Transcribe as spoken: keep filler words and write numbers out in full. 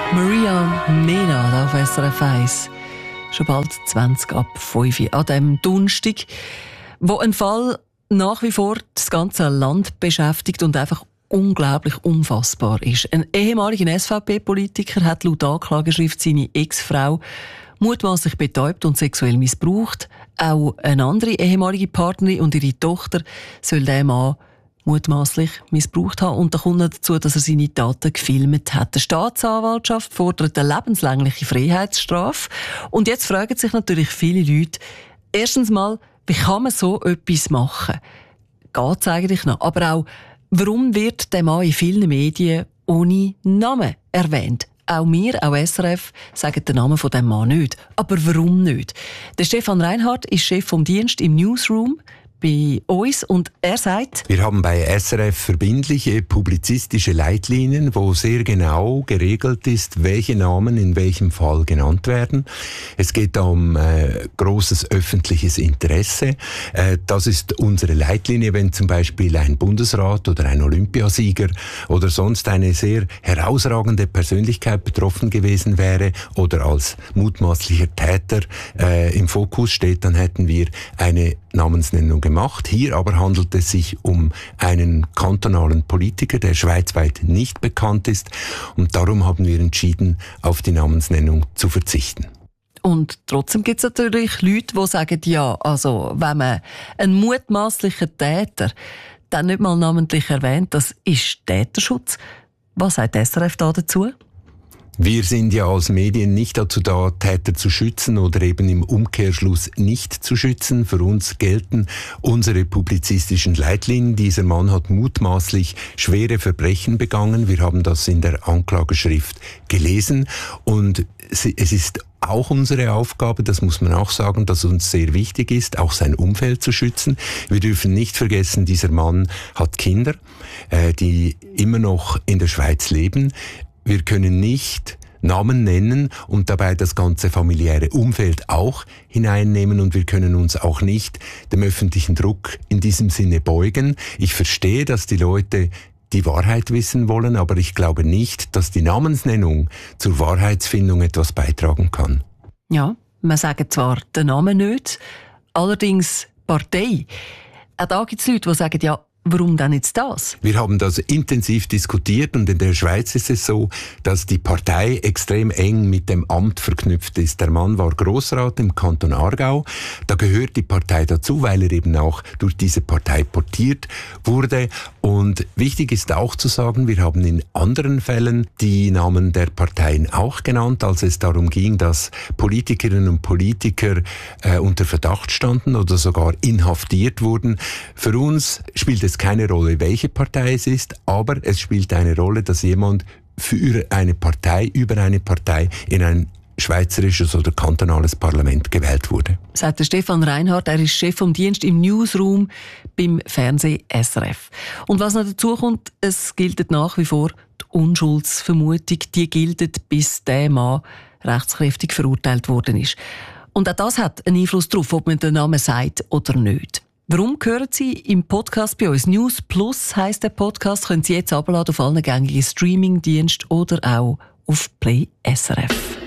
Maria Mena da auf S R F eins. Schon bald zwanzig ab fünf Uhr an diesem Donnerstag, wo ein Fall nach wie vor das ganze Land beschäftigt und einfach unglaublich unfassbar ist. Ein ehemaliger S V P-Politiker hat laut Anklageschrift seine Ex-Frau mutmaßlich betäubt und sexuell missbraucht. Auch eine andere ehemalige Partnerin und ihre Tochter soll den Mann mutmaßlich missbraucht haben. Und da kommt noch dazu, dass er seine Taten gefilmt hat. Die Staatsanwaltschaft fordert eine lebenslängliche Freiheitsstrafe. Und jetzt fragen sich natürlich viele Leute, erstens mal, wie kann man so etwas machen? Geht es eigentlich noch? Aber auch, warum wird der Mann in vielen Medien ohne Namen erwähnt? Auch wir, auch S R F, sagen den Namen von dem Mann nicht. Aber warum nicht? Der Stefan Reinhardt ist Chef vom Dienst im Newsroom bei uns und er sagt: Wir haben bei S R F verbindliche publizistische Leitlinien, wo sehr genau geregelt ist, welche Namen in welchem Fall genannt werden. Es geht da um äh, großes öffentliches Interesse. Äh, das ist unsere Leitlinie, wenn zum Beispiel ein Bundesrat oder ein Olympiasieger oder sonst eine sehr herausragende Persönlichkeit betroffen gewesen wäre oder als mutmaßlicher Täter äh, im Fokus steht, dann hätten wir eine Namensnennung gemacht. Hier aber handelt es sich um einen kantonalen Politiker, der schweizweit nicht bekannt ist. Und darum haben wir entschieden, auf die Namensnennung zu verzichten. Und trotzdem gibt es natürlich Leute, die sagen, ja, also wenn man einen mutmaßlichen Täter dann nicht mal namentlich erwähnt, das ist Täterschutz. Was sagt S R F da dazu? Wir sind ja als Medien nicht dazu da, Täter zu schützen oder eben im Umkehrschluss nicht zu schützen. Für uns gelten unsere publizistischen Leitlinien. Dieser Mann hat mutmaßlich schwere Verbrechen begangen. Wir haben das in der Anklageschrift gelesen. Und es ist auch unsere Aufgabe, das muss man auch sagen, dass uns sehr wichtig ist, auch sein Umfeld zu schützen. Wir dürfen nicht vergessen, dieser Mann hat Kinder, die immer noch in der Schweiz leben. Wir können nicht Namen nennen und dabei das ganze familiäre Umfeld auch hineinnehmen und wir können uns auch nicht dem öffentlichen Druck in diesem Sinne beugen. Ich verstehe, dass die Leute die Wahrheit wissen wollen, aber ich glaube nicht, dass die Namensnennung zur Wahrheitsfindung etwas beitragen kann. Ja, man sagt zwar den Namen nicht, allerdings Partei. Auch da gibt es Leute, die sagen, ja, warum dann jetzt das? Wir haben das intensiv diskutiert und in der Schweiz ist es so, dass die Partei extrem eng mit dem Amt verknüpft ist. Der Mann war Grossrat im Kanton Aargau. Da gehört die Partei dazu, weil er eben auch durch diese Partei portiert wurde. Und wichtig ist auch zu sagen, wir haben in anderen Fällen die Namen der Parteien auch genannt, als es darum ging, dass Politikerinnen und Politiker äh, unter Verdacht standen oder sogar inhaftiert wurden. Für uns spielt es keine Rolle, welche Partei es ist, aber es spielt eine Rolle, dass jemand für eine Partei, über eine Partei in ein schweizerisches oder kantonales Parlament gewählt wurde. Sagt der Stefan Reinhardt, er ist Chef vom Dienst im Newsroom beim Fernsehen S R F. Und was noch dazu kommt, es gilt nach wie vor die Unschuldsvermutung, die gilt, bis der Mann rechtskräftig verurteilt worden ist. Und auch das hat einen Einfluss darauf, ob man den Namen sagt oder nicht. Warum hören Sie im Podcast bei uns? News Plus heisst der Podcast. Können Sie jetzt abladen auf allen gängigen Streamingdiensten oder auch auf Play S R F.